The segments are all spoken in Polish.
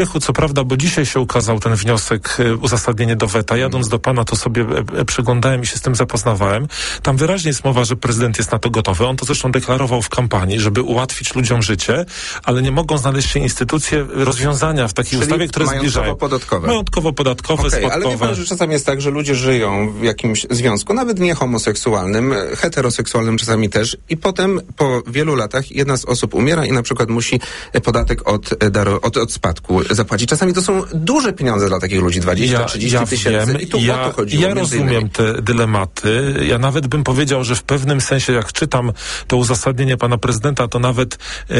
Co prawda, bo dzisiaj się ukazał ten wniosek, uzasadnienie do weta. Jadąc do pana, to sobie przeglądałem i się z tym zapoznawałem. Tam wyraźnie jest mowa, że prezydent jest na to gotowy. On to zresztą deklarował w kampanii, żeby ułatwić ludziom życie, ale nie mogą znaleźć się instytucje rozwiązania w takiej ustawie, które zbliżają. Majątkowo-podatkowe, spadkowe. Ale wie pan, że czasami jest tak, że ludzie żyją w jakimś związku, nawet nie homoseksualnym, heteroseksualnym czasami też, i potem po wielu latach jedna z osób umiera i na przykład musi podatek od spadku zapłacić. Czasami to są duże pieniądze dla takich ludzi, 20-30 tysięcy. I tu o to chodziło. Ja rozumiem te dylematy. Ja nawet bym powiedział, że w pewnym sensie, jak czytam to uzasadnienie pana prezydenta, to nawet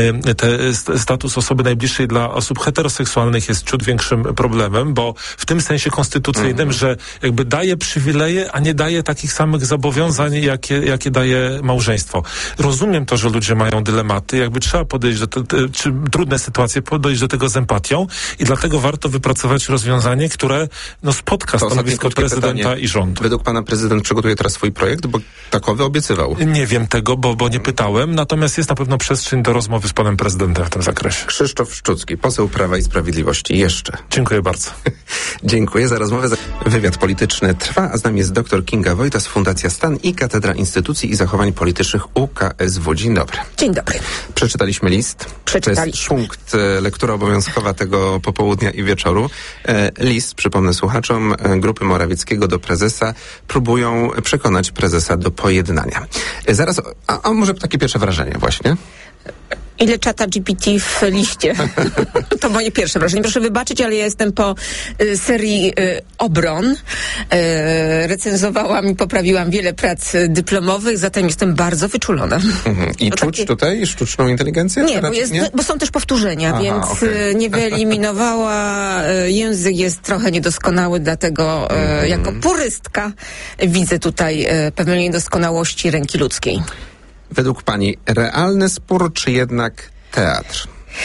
status osoby najbliższej dla osób heteroseksualnych jest ciut większym problemem, bo w tym sensie konstytucyjnym, że jakby daje przywileje, a nie daje takich samych zobowiązań, jakie daje małżeństwo. Rozumiem to, że ludzie mają dylematy, jakby trzeba podejść czy trudne sytuacje, podejść do tego z empatią i dlatego warto wypracować rozwiązanie, które spotka stanowisko prezydenta i rządu. Według pana prezydent przygotuje teraz swój projekt, bo takowy obiecywał. Nie wiem tego, bo nie pytałem, natomiast jest na pewno przestrzeń do rozmowy z panem prezydentem w tym zakresie. Krzysztof Szczucki, poseł Prawa i Sprawiedliwości. Jeszcze. Dziękuję bardzo. Dziękuję za rozmowę. Wywiad polityczny trwa, a z nami jest dr Kinga Wojtas, Fundacja Stan i Katedra Instytucji i Zachowań Politycznych UKSW. Dzień dobry. Dzień dobry. Przeczytaliśmy list. To jest punkt, lektura obowiązkowa tego popołudnia i wieczoru. List, przypomnę słuchaczom, grupy Morawieckiego do prezesa. Próbują przekonać prezesa do pojednania. Zaraz, a może takie pierwsze wrażenie właśnie? Ile czata GPT w liście? To moje pierwsze wrażenie. Proszę wybaczyć, ale ja jestem po serii obron. Recenzowałam i poprawiłam wiele prac dyplomowych, zatem jestem bardzo wyczulona. I czuć tutaj sztuczną inteligencję? Nie, bo są też powtórzenia, więc nie wyeliminowała. Język jest trochę niedoskonały, dlatego jako purystka widzę tutaj pewne niedoskonałości ręki ludzkiej. Według pani realny spór, czy jednak teatr?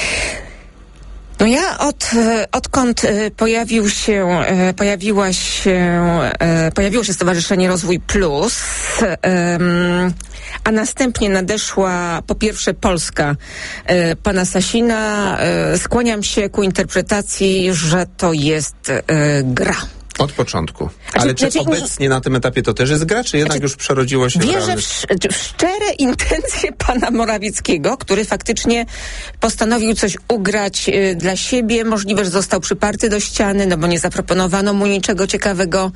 No ja odkąd pojawiło się Stowarzyszenie Rozwój Plus, a następnie nadeszła po pierwsze Polska pana Sasina, skłaniam się ku interpretacji, że to jest gra. Od początku. Ale czy obecnie na tym etapie to też jest gra, czy jednak już przerodziło się wierzę w szczere intencje pana Morawieckiego, który faktycznie postanowił coś ugrać dla siebie. Możliwe, że został przyparty do ściany, bo nie zaproponowano mu niczego ciekawego.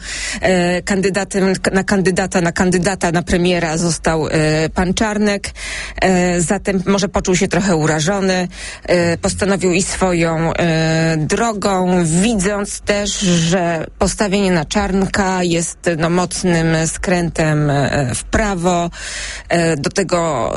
Kandydata na premiera został pan Czarnek. Zatem może poczuł się trochę urażony. Postanowił iść swoją drogą, widząc też, że postawienie na Czarnka jest mocnym skrętem w prawo. Do tego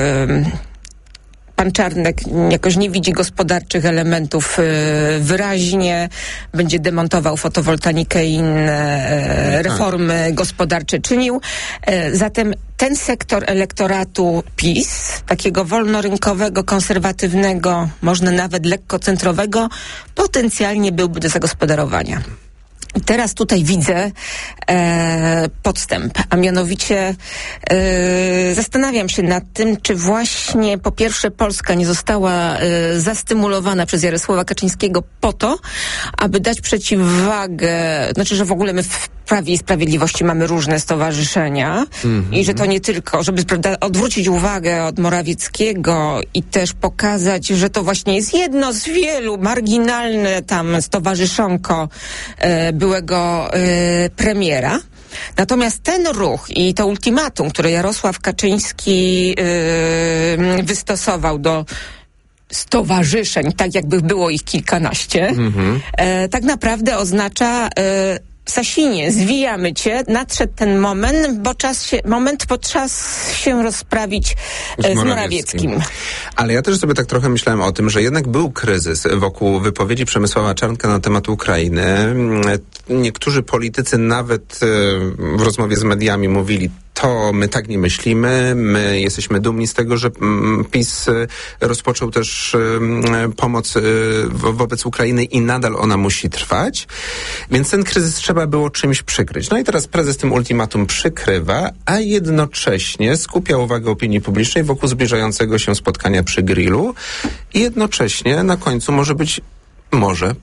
pan Czarnek jakoś nie widzi gospodarczych elementów wyraźnie. Będzie demontował fotowoltaikę i inne reformy gospodarcze czynił. Zatem ten sektor elektoratu PiS, takiego wolnorynkowego, konserwatywnego, można nawet lekko centrowego, potencjalnie byłby do zagospodarowania. I teraz tutaj widzę podstęp, a mianowicie zastanawiam się nad tym, czy właśnie po pierwsze Polska nie została zastymulowana przez Jarosława Kaczyńskiego po to, aby dać przeciwwagę, znaczy, że w ogóle my w Prawie i Sprawiedliwości mamy różne stowarzyszenia i że to nie tylko, żeby odwrócić uwagę od Morawieckiego i też pokazać, że to właśnie jest jedno z wielu, marginalne tam stowarzyszonko byłego premiera. Natomiast ten ruch i to ultimatum, które Jarosław Kaczyński wystosował do stowarzyszeń, tak jakby było ich kilkanaście, tak naprawdę oznacza Sasinie, zwijamy cię, nadszedł ten moment, bo czas się rozprawić z Morawieckim. Ale ja też sobie tak trochę myślałem o tym, że jednak był kryzys wokół wypowiedzi Przemysława Czarnka na temat Ukrainy. Niektórzy politycy nawet w rozmowie z mediami mówili, to my tak nie myślimy, my jesteśmy dumni z tego, że PiS rozpoczął też pomoc wobec Ukrainy i nadal ona musi trwać, więc ten kryzys trzeba było czymś przykryć. No i teraz prezes tym ultimatum przykrywa, a jednocześnie skupia uwagę opinii publicznej wokół zbliżającego się spotkania przy grillu i jednocześnie na końcu może być Może.